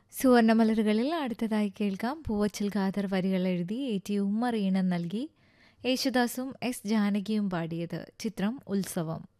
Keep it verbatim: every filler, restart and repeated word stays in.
സുവർണമലരുകളിൽ അടുത്തതായി കേൾക്കാം പൂവച്ചൽ ഖാദർ വരികൾ എഴുതി എ ടി ഉമ്മർ ഈണം നൽകി യേശുദാസും എസ് ജാനകിയും പാടിയത്. ചിത്രം ഉത്സവം.